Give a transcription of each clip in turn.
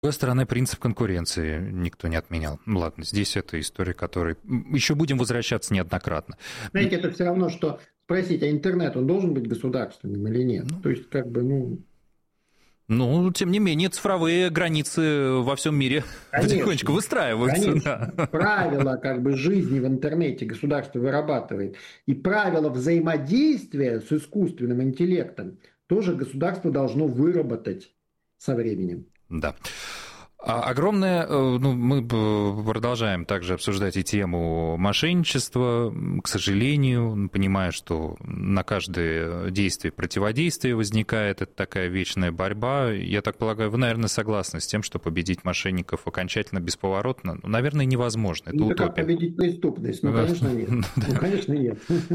С другой стороны, принцип конкуренции никто не отменял. Ладно, здесь это история, которой еще будем возвращаться неоднократно. Знаете, это все равно, что спросить, а интернет, он должен быть государственным или нет? То есть, как бы, Ну, тем не менее, цифровые границы во всем мире потихонечку конечно, выстраиваются. конечно. Да. Правила как бы жизни в интернете государство вырабатывает. И правила взаимодействия с искусственным интеллектом тоже государство должно выработать со временем. Да. Огромное, ну, мы продолжаем также обсуждать и тему мошенничества. К сожалению, понимая, что на каждое действие противодействие возникает, это такая вечная борьба. Я так полагаю, вы, наверное, согласны с тем, что победить мошенников окончательно, бесповоротно, ну, наверное, невозможно. Это Ну, как утопия. победить преступность? Ну, конечно, нет. Ну, конечно, нет.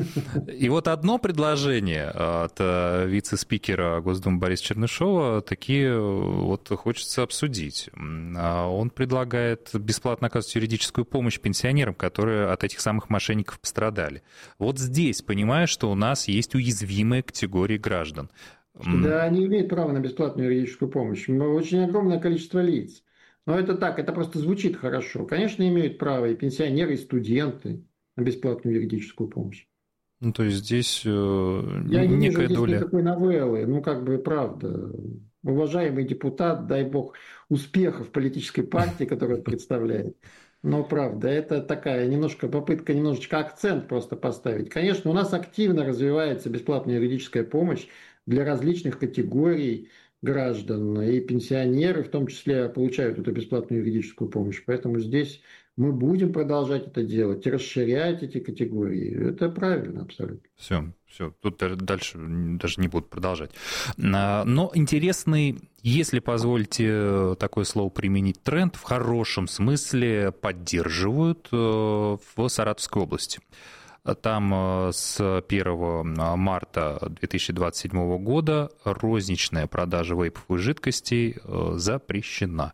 И вот одно предложение от вице-спикера Госдумы Бориса Чернышова таки вот хочется обсудить. Он предлагает бесплатно оказывать юридическую помощь пенсионерам, которые от этих самых мошенников пострадали. Вот здесь, понимая, что у нас есть уязвимые категории граждан. Да, они имеют право на бесплатную юридическую помощь. Очень огромное количество лиц. Но это так, это просто звучит хорошо. Конечно, имеют право и пенсионеры, и студенты на бесплатную юридическую помощь. Ну, то есть здесь Я не вижу некая здесь доля... никакой новеллы. Ну, как бы, правда. Уважаемый депутат, дай бог, успехов политической партии, которую он представляет. Но, правда, это такая немножко попытка немножечко акцент просто поставить. Конечно, у нас активно развивается бесплатная юридическая помощь для различных категорий граждан. И пенсионеры в том числе получают эту бесплатную юридическую помощь. Поэтому здесь мы будем продолжать это делать, расширять эти категории. Это правильно абсолютно. Все, тут дальше даже не буду продолжать. Но интересный, если позволите такое слово применить, тренд в хорошем смысле поддерживают в Саратовской области. Там с 1 марта 2027 года розничная продажа вейповых жидкостей запрещена.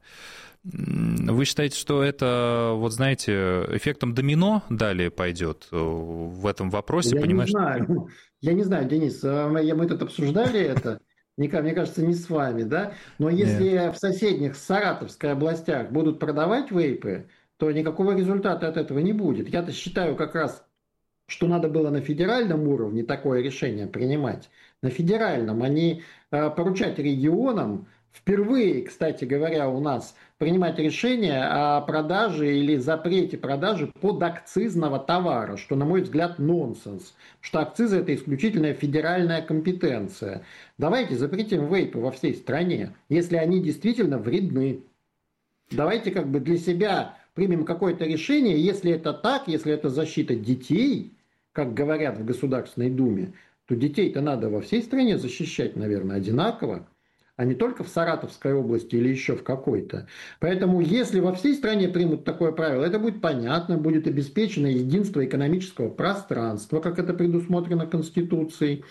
Вы считаете, что это, вот знаете, эффектом домино далее пойдет в этом вопросе? Я не Понимаешь? знаю. Я не знаю, Денис, мы тут обсуждали это, мне кажется, не с вами, да? Но Нет. если в соседних Саратовской областях будут продавать вейпы, то никакого результата от этого не будет. Я-то считаю как раз, что надо было на федеральном уровне такое решение принимать. На федеральном, а не поручать регионам впервые, кстати говоря, у нас принимать решение о продаже или запрете продажи подакцизного товара, что, на мой взгляд, нонсенс. Потому что акцизы – это исключительная федеральная компетенция. Давайте запретим вейпы во всей стране, если они действительно вредны. Давайте как бы для себя примем какое-то решение, если это так, если это защита детей, как говорят в Государственной Думе, то детей-то надо во всей стране защищать, наверное, одинаково, а не только в Саратовской области или еще в какой-то. Поэтому если во всей стране примут такое правило, это будет понятно, будет обеспечено единство экономического пространства, как это предусмотрено Конституцией,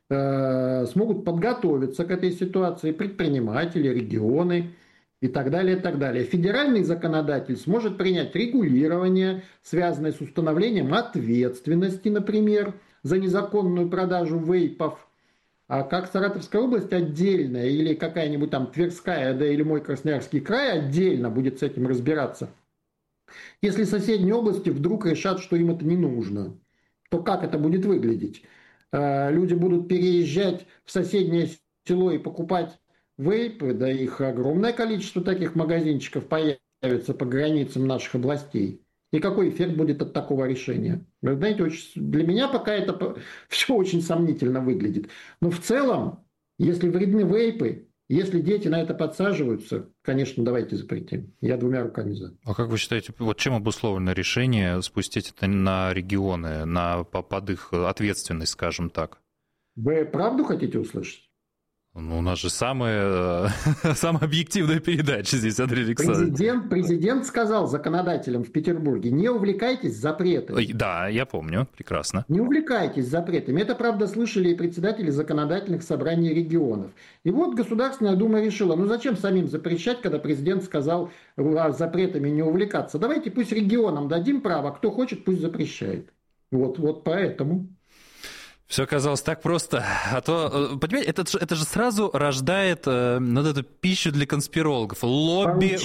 смогут подготовиться к этой ситуации предприниматели, регионы, и так далее, и так далее. Федеральный законодатель сможет принять регулирование, связанное с установлением ответственности, например, за незаконную продажу вейпов. А как Саратовская область отдельно, или какая-нибудь там Тверская, да или мой Красноярский край отдельно будет с этим разбираться. Если соседние области вдруг решат, что им это не нужно, то как это будет выглядеть? Люди будут переезжать в соседнее село и покупать вейпы, да их огромное количество таких магазинчиков появится по границам наших областей. И какой эффект будет от такого решения? Вы знаете, для меня пока это все очень сомнительно выглядит. Но в целом, если вредны вейпы, если дети на это подсаживаются, конечно, давайте запретим. Я двумя руками за. А как вы считаете, вот чем обусловлено решение спустить это на регионы, под их ответственность, скажем так? Вы правду хотите услышать? Ну, у нас же самая объективная передача здесь, Андрей Александрович. Президент сказал законодателям в Петербурге: не увлекайтесь запретами. Да, я помню, прекрасно. Не увлекайтесь запретами. Это, правда, слышали и председатели законодательных собраний регионов. И вот Государственная Дума решила, ну зачем самим запрещать, когда президент сказал запретами не увлекаться. Давайте пусть регионам дадим право, кто хочет, пусть запрещает. Вот поэтому. Все оказалось так просто. А то, понимаете, это же сразу рождает вот эту пищу для конспирологов. Лобби